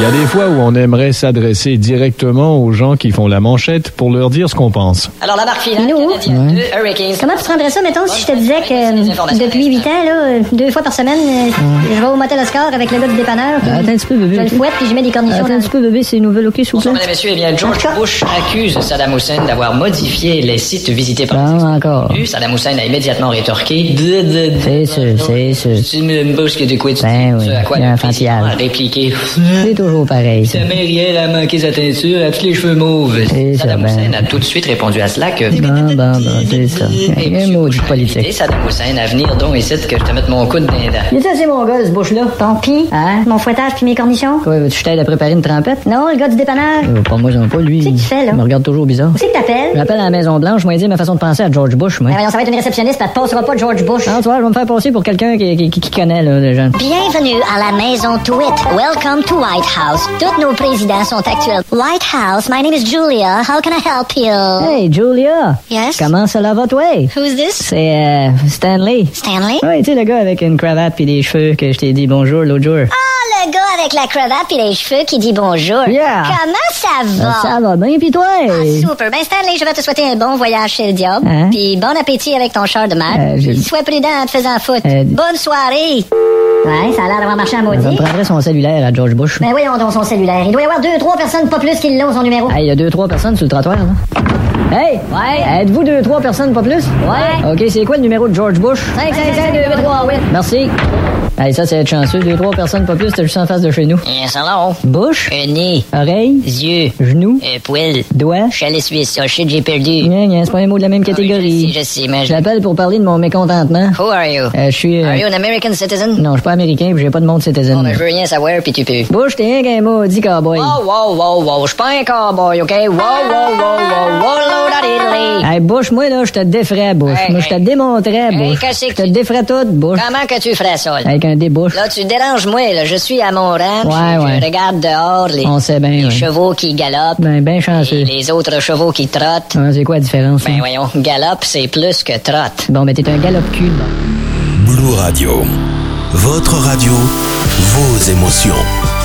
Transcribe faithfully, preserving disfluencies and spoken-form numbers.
Il y a des fois où on aimerait s'adresser directement aux gens qui font la manchette pour leur dire ce qu'on pense. Alors, la marque finale, Nous? canadienne, ouais. Hurricanes. Comment tu prendrais ça, mettons, si je te disais que euh, depuis huit ans, là, deux fois par semaine, euh, je vais au motel Oscar avec le gars du dépanneur. Ah, attends un petit peu, bébé. Je le fouette puis je mets des cornichons. Attends dans un petit peu, bébé, c'est nouvelle, OK, s'il vous Bonsoir, plaît? mesdames et messieurs. Eh bien, George Bush accuse Saddam Hussein d'avoir modifié les sites visités par Non, encore. les Saddam Hussein a immédiatement rétorqué. C'est sûr, c'est sûr. Tu me bouges que de quoi tu Ben dis. oui, Ce à quoi il y a le un président enfantillage. a répliqué. C'est toujours pareil, ça. Sa mère, elle a manqué sa teinture, elle a tous les cheveux mauves. C'est ça, Saddam ben. Hussein a tout de suite répondu à cela que... Bon, bon, bon, c'est ça. Et Un M. mot Bush du a politique. invité Saddam Hussein à venir donc ici que je te mette mon coude dans les dents. Il est assez mon gars, ce bouche-là. Ton pis, Hein? mon fouettage puis mes cornichons. Quoi, veux-tu que je t'aide à préparer une trempette? Non, le gars du dépanneur. Euh, pas moi, j'en pas, lui. Qu'est-ce que tu fais, là? Il me regarde toujours bizarre. Où c'est que t'appelles? Je m'appelle à la Maison-Blanche, moi, dire ma façon de penser à George Bush, moi. Ben voyons, ça va être une réceptionniste, elle te passera pas de George Bush. Non, tu vois, je vais me faire passer pour quelqu'un qui, qui, qui, qui connaît, là, les gens. Bienvenue à la maison Tweet. Welcome to White House. Tous nos présidents sont actuels. White House, my name is Julia. How can I help you? Hey, Julia! Yes? Comment ça va, toi? Who's this? C'est, euh, Stanley. Stanley? Ouais, tu sais, le gars avec une cravate pis des cheveux que je t'ai dit bonjour l'autre jour. Ah, le gars avec la cravate puis les cheveux qui dit bonjour. Yeah. Comment ça va? Ça va bien, pis toi? Ah, super. Ben, Stanley, je vais te souhaiter un bon voyage chez le diable. Hein? Puis bon appétit avec ton char de marque. Euh, je- Puis sois prudent en te faisant foutre. Euh, Bonne soirée. Ouais, ça a l'air d'avoir marché à Ça me maudit. prendrait son cellulaire à George Bush. Ben voyons donc son cellulaire. Il doit y avoir deux, trois personnes, pas plus, qui l'ont, son numéro. Hey, il y a deux, trois personnes sur le trottoir, là. Hey! Ouais. Êtes-vous deux, trois personnes, pas plus? Ouais. OK, c'est quoi le numéro de George Bush? cinq cinq cinq deux trois huit. Merci. Hey, ça, c'est être chanceux. Deux, trois personnes, pas plus, t'es juste en face de chez nous. Yes, hello. Bouche, Un nez, oreille, yeux, genou, un poil, doigt. chalet suisse. Oh shit, j'ai perdu. Gna, gna, c'est pas un mot de la même Je catégorie. sais, je sais, mais Je je... l'appelle pour parler de mon mécontentement. Who are you? Euh, je suis... euh, Are you an American citizen? Non, je suis pas américain, puis j'ai pas de monde citizen. Bon, ben, je veux rien savoir, puis tu peux. Bouche, t'es rien qu'un maudit cowboy. Wow, wow, wow, wow, je suis pas un cowboy, OK? Wow, wow, wow, wow, wow, low, Hey, Bush, moi, là, je te défrais, Bush. Hey, moi, je te hey. démontrais, Hey, Bush. qu'est-ce Je que te tu- défrais tout, Bush. Comment que tu ferais ça, là? Avec un débouche. Là, tu déranges moi, là. Je suis à mon ranch. Ouais, je ouais. regarde dehors les, On sait bien, les ouais. chevaux qui galopent. Ben, ben chanceux. Et les autres chevaux qui trottent. Ah, c'est quoi la différence? Ben hein? voyons, galope, c'est plus que trotte. Bon, ben, t'es un galop-cul, bon. Blue Radio. Votre radio, vos émotions.